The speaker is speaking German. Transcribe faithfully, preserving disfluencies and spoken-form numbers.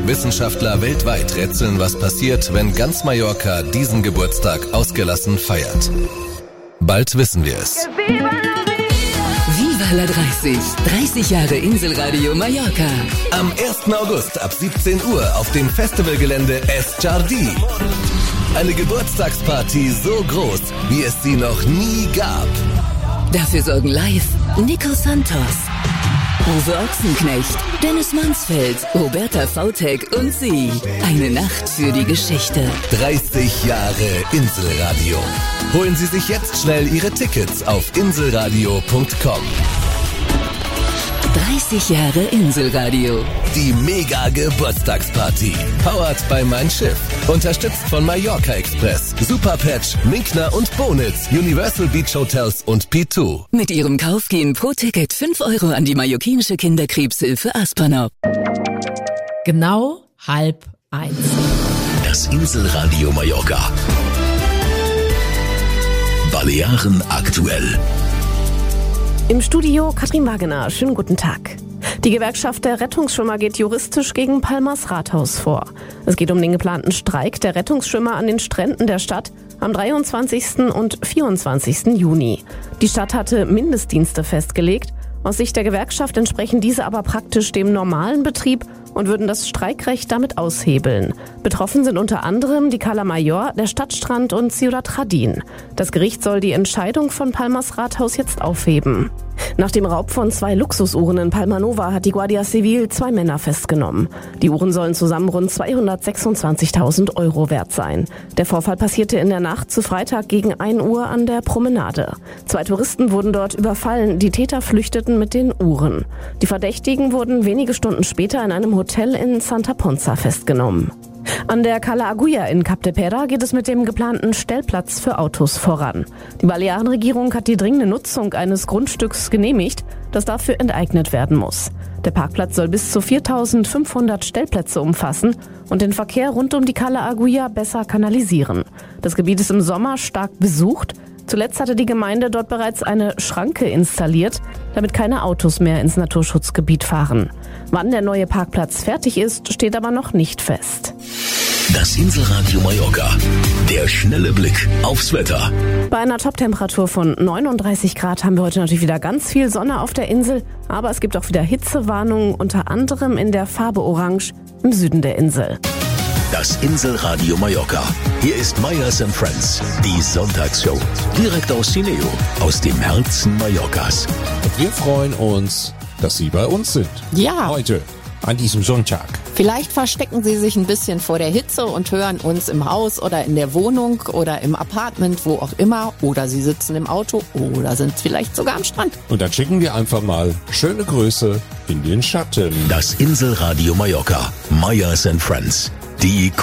Wissenschaftler weltweit rätseln, was passiert, wenn ganz Mallorca diesen Geburtstag ausgelassen feiert. Bald wissen wir es. Viva la dreißig. dreißig Jahre Inselradio Mallorca. Am ersten August ab siebzehn Uhr auf dem Festivalgelände Es Jardí. Eine Geburtstagsparty so groß, wie es sie noch nie gab. Dafür sorgen live Nico Santos, Uwe Ochsenknecht, Dennis Mansfeld, Roberta Vautek und sie. Eine Nacht für die Geschichte. dreißig Jahre Inselradio. Holen Sie sich jetzt schnell Ihre Tickets auf inselradio punkt com. dreißig Jahre Inselradio. Die Mega-Geburtstagsparty. Powered by Mein Schiff. Unterstützt von Mallorca Express, Superpatch, Minkner und Bonitz, Universal Beach Hotels und P zwei. Mit ihrem Kauf gehen pro Ticket fünf Euro an die mallorquinische Kinderkrebshilfe Aspernau. Genau halb eins. Das Inselradio Mallorca. Balearen aktuell. Im Studio Katrin Wagener. Schönen guten Tag. Die Gewerkschaft der Rettungsschwimmer geht juristisch gegen Palmas Rathaus vor. Es geht um den geplanten Streik der Rettungsschwimmer an den Stränden der Stadt am dreiundzwanzigsten und vierundzwanzigsten Juni. Die Stadt hatte Mindestdienste festgelegt. Aus Sicht der Gewerkschaft entsprechen diese aber praktisch dem normalen Betrieb und würden das Streikrecht damit aushebeln. Betroffen sind unter anderem die Cala Mayor, der Stadtstrand und Ciudad Jardín. Das Gericht soll die Entscheidung von Palmas Rathaus jetzt aufheben. Nach dem Raub von zwei Luxusuhren in Palma Nova hat die Guardia Civil zwei Männer festgenommen. Die Uhren sollen zusammen rund zweihundertsechsundzwanzigtausend Euro wert sein. Der Vorfall passierte in der Nacht zu Freitag gegen ein Uhr an der Promenade. Zwei Touristen wurden dort überfallen, die Täter flüchteten mit den Uhren. Die Verdächtigen wurden wenige Stunden später in einem Hotel in Santa Ponza festgenommen. An der Cala Agulla in Capdepera geht es mit dem geplanten Stellplatz für Autos voran. Die Balearenregierung hat die dringende Nutzung eines Grundstücks genehmigt, das dafür enteignet werden muss. Der Parkplatz soll bis zu viertausendfünfhundert Stellplätze umfassen und den Verkehr rund um die Cala Agulla besser kanalisieren. Das Gebiet ist im Sommer stark besucht. Zuletzt hatte die Gemeinde dort bereits eine Schranke installiert, damit keine Autos mehr ins Naturschutzgebiet fahren. Wann der neue Parkplatz fertig ist, steht aber noch nicht fest. Das Inselradio Mallorca. Der schnelle Blick aufs Wetter. Bei einer Toptemperatur von neununddreißig Grad haben wir heute natürlich wieder ganz viel Sonne auf der Insel. Aber es gibt auch wieder Hitzewarnungen, unter anderem in der Farbe Orange im Süden der Insel. Das Inselradio Mallorca. Hier ist Meyers and Friends, die Sonntagsshow. Direkt aus Cineo, aus dem Herzen Mallorcas. Und wir freuen uns, dass Sie bei uns sind. Ja. Heute, an diesem Sonntag. Vielleicht verstecken Sie sich ein bisschen vor der Hitze und hören uns im Haus oder in der Wohnung oder im Apartment, wo auch immer. Oder Sie sitzen im Auto oder sind vielleicht sogar am Strand. Und dann schicken wir einfach mal schöne Grüße in den Schatten. Das Inselradio Mallorca. Meyers and Friends. Die